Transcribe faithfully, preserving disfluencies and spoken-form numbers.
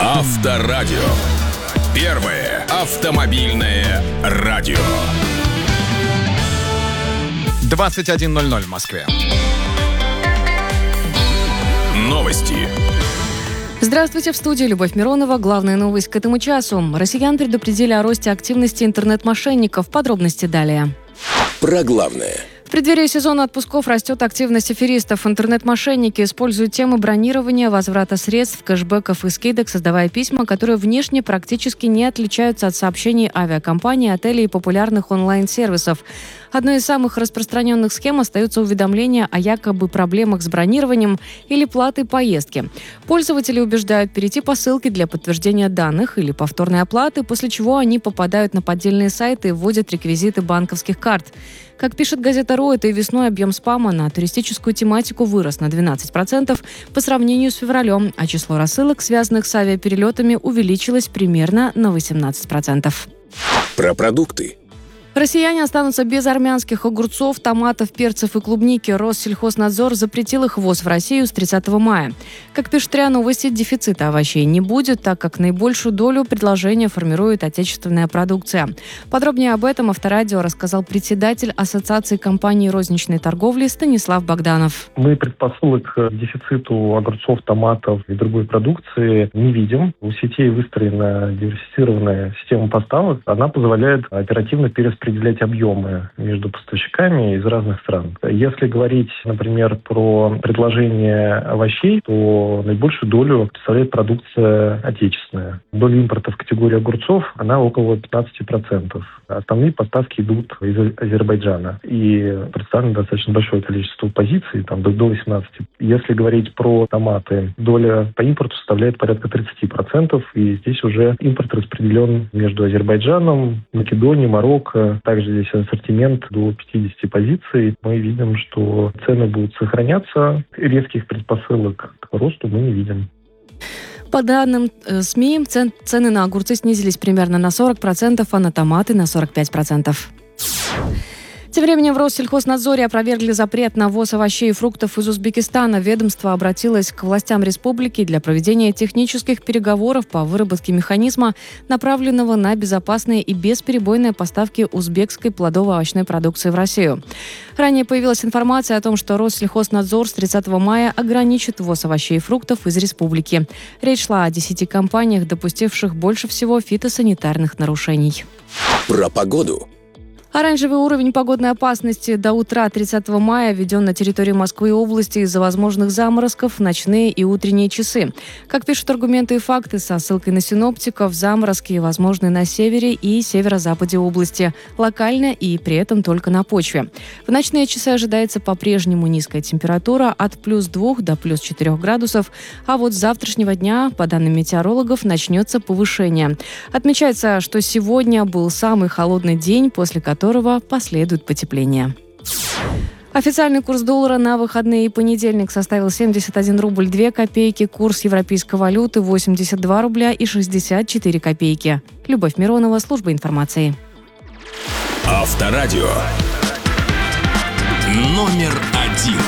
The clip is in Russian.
Авторадио. Первое автомобильное радио. двадцать один ноль ноль в Москве. Новости. Здравствуйте, в студии Любовь Миронова. Главная новость к этому часу. Россиян предупредили о росте активности интернет-мошенников. Подробности далее. Про главное. В преддверии сезона отпусков растет активность аферистов. Интернет-мошенники используют темы бронирования, возврата средств, кэшбэков и скидок, создавая письма, которые внешне практически не отличаются от сообщений авиакомпаний, отелей и популярных онлайн-сервисов. Одной из самых распространенных схем остаются уведомления о якобы проблемах с бронированием или платой поездки. Пользователи убеждают перейти по ссылке для подтверждения данных или повторной оплаты, после чего они попадают на поддельные сайты и вводят реквизиты банковских карт. Как пишет газета РУ, этой весной объем спама на туристическую тематику вырос на двенадцать процентов по сравнению с февралем, а число рассылок, связанных с авиаперелетами, увеличилось примерно на восемнадцать процентов. Про продукты. Россияне останутся без армянских огурцов, томатов, перцев и клубники. Россельхознадзор запретил их ввоз в Россию с тридцатого мая. Как пишет РИА Новости, дефицита овощей не будет, так как наибольшую долю предложения формирует отечественная продукция. Подробнее об этом Авторадио рассказал председатель Ассоциации компаний розничной торговли Станислав Богданов. Мы предпосылок к дефициту огурцов, томатов и другой продукции не видим. У сетей выстроена диверсифицированная система поставок. Она позволяет оперативно перераспределять определять объемы между поставщиками из разных стран. Если говорить, например, про предложение овощей, то наибольшую долю представляет продукция отечественная. Доля импорта в категории огурцов, она около пятнадцать процентов. Основные поставки идут из Азербайджана. И представлено достаточно большое количество позиций, там до восемнадцати. Если говорить про томаты, доля по импорту составляет порядка тридцать процентов. И здесь уже импорт распределен между Азербайджаном, Македонией, Марокко. Также здесь ассортимент до пятидесяти позиций. Мы видим, что цены будут сохраняться. Резких предпосылок к росту мы не видим. По данным э, СМИ, цен, цены на огурцы снизились примерно на сорок процентов, а на томаты на сорок пять процентов. Тем временем в Россельхознадзоре опровергли запрет на ввоз овощей и фруктов из Узбекистана. Ведомство обратилось к властям республики для проведения технических переговоров по выработке механизма, направленного на безопасные и бесперебойные поставки узбекской плодово-овощной продукции в Россию. Ранее появилась информация о том, что Россельхознадзор с тридцатого мая ограничит ввоз овощей и фруктов из республики. Речь шла о десяти компаниях, допустивших больше всего фитосанитарных нарушений. Про погоду. Оранжевый уровень погодной опасности до утра тридцатого мая введен на территории Москвы и области из-за возможных заморозков в ночные и утренние часы. Как пишут аргументы и факты со ссылкой на синоптиков, заморозки возможны на севере и северо-западе области, локально и при этом только на почве. В ночные часы ожидается по-прежнему низкая температура от плюс двух до плюс четырех градусов, а вот с завтрашнего дня, по данным метеорологов, начнется повышение. Отмечается, что сегодня был самый холодный день, после которого которого последует потепление. Официальный курс доллара на выходные и понедельник составил семьдесят один рубль две копейки, курс европейской валюты восемьдесят два рубля и шестьдесят четыре копейки. Любовь Миронова, служба информации. Авторадио. Номер один.